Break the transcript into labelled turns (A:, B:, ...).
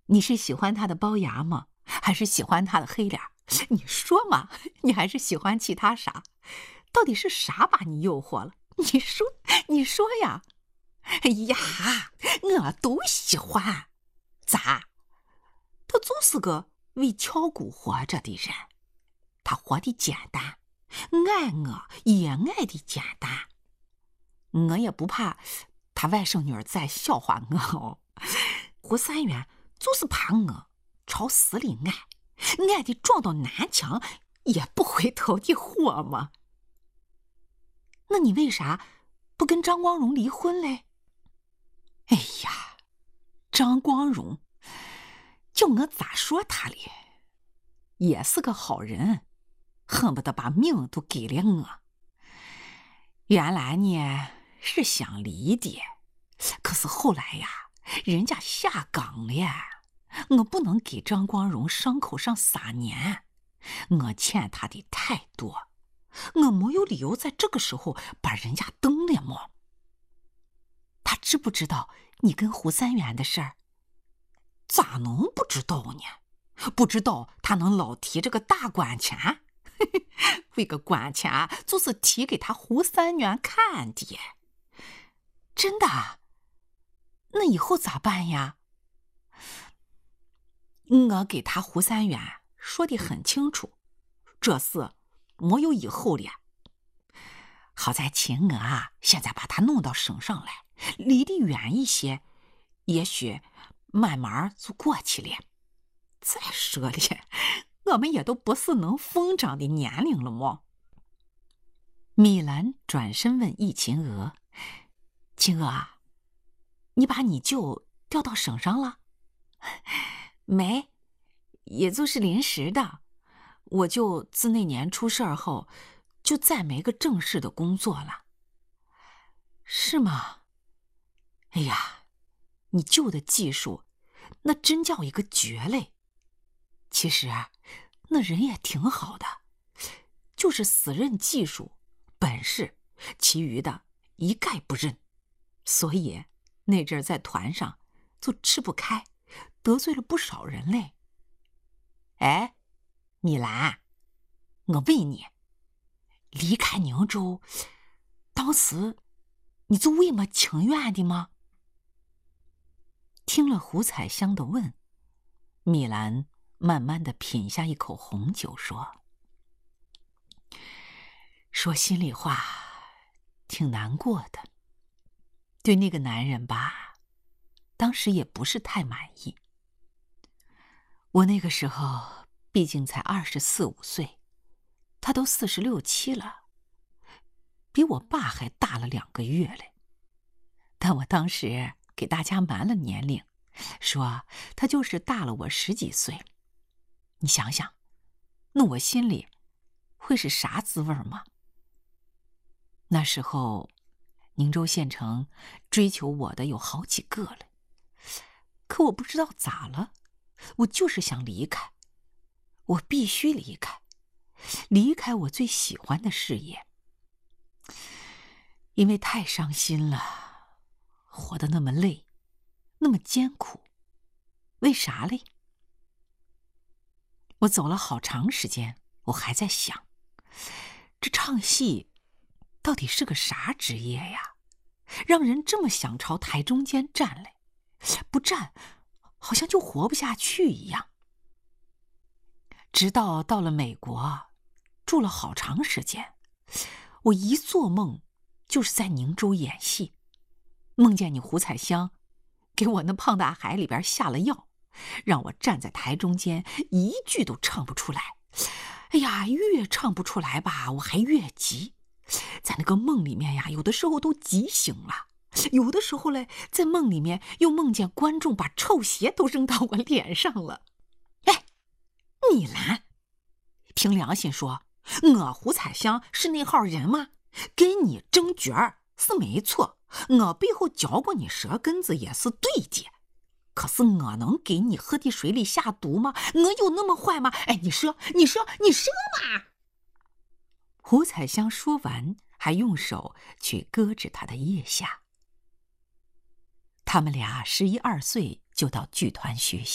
A: 你是喜欢他的龅牙吗？还是喜欢他的黑脸？你说嘛，你还是喜欢其他啥？到底是啥把你诱惑了？你说，你说呀！哎呀，我都喜欢。咋？他就是个为敲鼓活着的人，他活的简单，爱我也爱的简单。我也不怕他外甥女儿再笑话我哦。胡三元就是怕我朝死里爱的撞到南墙也不回头的货嘛。那你为啥不跟张光荣离婚嘞？哎呀，张光荣，叫我咋说他嘞？也是个好人，恨不得把命都给了我。原来呢是想离的，可是后来呀，人家下岗了，我不能给张光荣伤口上撒盐，我欠他的太多，我没有理由在这个时候把人家蹬了么？他知不知道你跟胡三元的事儿？咋能不知道呢？不知道他能老提这个大官钱？为个官钱就是提给他胡三元看的。真的？那以后咋办呀？我给他胡三元说的很清楚，这事没有以后了。好在秦娥现在把他弄到省上来，离得远一些，也许慢慢就过去了。再说了，我们也都不是能疯长的年龄了么？米兰转身问易秦娥：“秦娥啊，你把你舅调到省上了？”“没，也就是临时的。我舅自那年出事儿后，就再没个正式的工作了。”“是吗？哎呀，你舅的技术，那真叫一个绝嘞。其实啊，那人也挺好的，就是死认技术、本事，其余的一概不认。所以那阵儿在团上就吃不开，得罪了不少人嘞。哎，米兰，我问你，离开宁州，当时你就为么情愿的吗？”听了胡彩香的问，米兰慢慢的品下一口红酒，说心里话，挺难过的。对那个男人吧，当时也不是太满意。我那个时候毕竟才24、25岁，他都46、7了，比我爸还大了2个月嘞。但我当时给大家瞒了年龄，说他就是大了我10几岁。你想想，那我心里会是啥滋味吗？那时候宁州县城追求我的有好几个了，可我不知道咋了，我就是想离开，我必须离开，离开我最喜欢的事业。因为太伤心了，活得那么累，那么艰苦，为啥嘞？我走了好长时间，我还在想，这唱戏到底是个啥职业呀？让人这么想朝台中间站嘞，不站好像就活不下去一样。直到到了美国，住了好长时间，我一做梦就是在宁州演戏，梦见你胡彩香给我那胖大海里边下了药，让我站在台中间一句都唱不出来。哎呀，越唱不出来吧，我还越急。在那个梦里面呀，有的时候都急醒了，有的时候嘞，在梦里面又梦见观众把臭鞋都扔到我脸上了。哎，米兰，凭良心说，我胡彩香是那号人吗？跟你争角儿是没错，我背后嚼过你舌根子也是对的。可是我能给你喝的水里下毒吗？我有那么坏吗？哎，你说嘛！胡彩香说完，还用手去搁置他的腋下。他们俩11、12岁就到剧团学习。